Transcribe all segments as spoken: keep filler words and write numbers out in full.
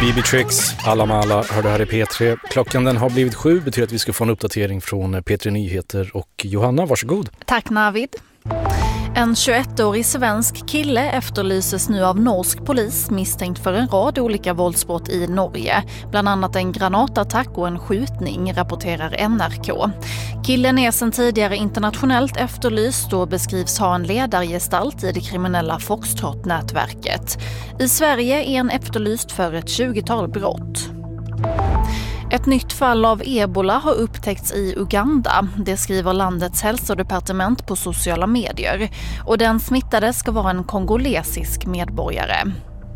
B B Tricks, alla med alla, hör det här i P tre. Klockan den har blivit sju, betyder att vi ska få en uppdatering från P tre Nyheter. Och Johanna, varsågod. Tack Navid. En tjugoettårig svensk kille efterlyses nu av norsk polis misstänkt för en rad olika våldsbrott i Norge. Bland annat en granatattack och en skjutning, rapporterar N R K. Killen är sedan tidigare internationellt efterlyst och beskrivs ha en ledargestalt i det kriminella Foxtrot-nätverket. I Sverige är en efterlyst för ett tjugotal brott. Ett nytt fall av ebola har upptäckts i Uganda. Det skriver landets hälsodepartement på sociala medier. Och den smittade ska vara en kongolesisk medborgare.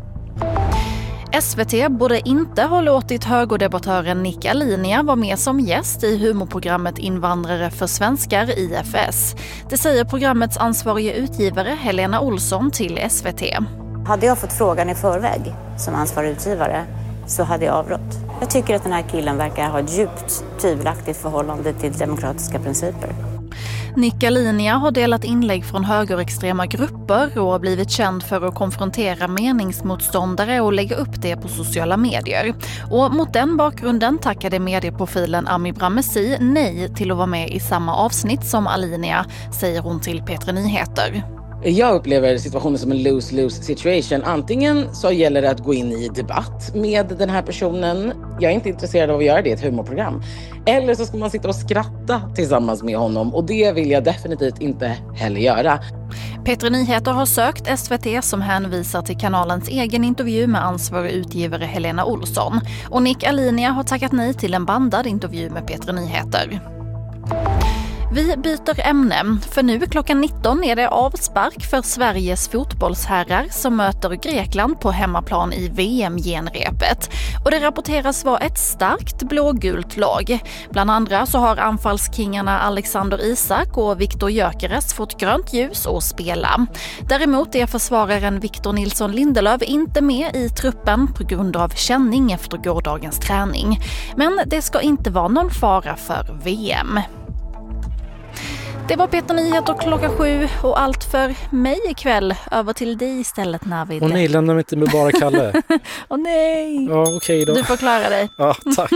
S V T borde inte ha låtit högerdebattören Nick Alinia vara med som gäst i humorprogrammet Invandrare för svenskar I F S. Det säger programmets ansvarige utgivare Helena Olsson till S V T. Hade jag fått frågan i förväg som ansvarig utgivare så hade jag avrått. Jag tycker att den här killen verkar ha ett djupt tvivelaktigt förhållande till demokratiska principer. Nick Alinia har delat inlägg från högerextrema grupper och har blivit känd för att konfrontera meningsmotståndare och lägga upp det på sociala medier. Och mot den bakgrunden tackade medieprofilen Ami Bramesi nej till att vara med i samma avsnitt som Alinia, säger hon till P tre Nyheter. Jag upplever situationen som en lose-lose situation. Antingen så gäller det att gå in i debatt med den här personen. Jag är inte intresserad av att göra det i ett humorprogram. Eller så ska man sitta och skratta tillsammans med honom. Och det vill jag definitivt inte heller göra. P tre Nyheter har sökt S V T som hänvisar till kanalens egen intervju med ansvarig utgivare Helena Olsson. Och Nick Alinia har tackat nej till en bandad intervju med P tre Nyheter. Vi byter ämne, för nu klockan nitton är det avspark för Sveriges fotbollsherrar som möter Grekland på hemmaplan i V M-genrepet. Och det rapporteras vara ett starkt blågult lag. Bland andra så har anfallskingarna Alexander Isak och Viktor Gyökeres fått grönt ljus att spela. Däremot är försvararen Victor Nilsson Lindelöf inte med i truppen på grund av känning efter gårdagens träning. Men det ska inte vara någon fara för V M. Det var P tre Nyheter klockan sju och allt för mig ikväll. Över till dig istället, Navid. Åh nej, lämna mig inte med bara Kalle. Åh nej. Ja, okej okay då. Du får klara dig. Ja, tack.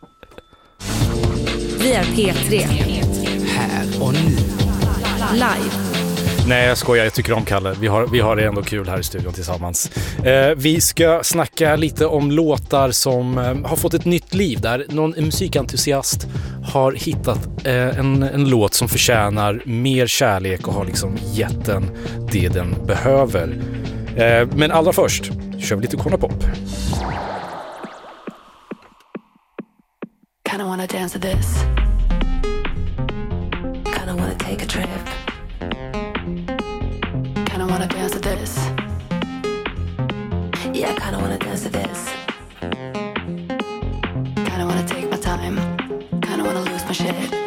Vi är P tre. Här och nu. Live. Nej, jag skojar. Jag tycker om Kalle. Vi har, vi har det ändå kul här i studion tillsammans. Eh, vi ska snacka lite om låtar som eh, har fått ett nytt liv. Där någon musikentusiast har hittat eh, en, en låt som förtjänar mer kärlek och har liksom gett den det den behöver. Eh, men allra först kör vi lite cornerpop. Kinda wanna dance to this. Kinda wanna take a trip. Kinda wanna dance to this. Yeah, I kinda wanna dance to this.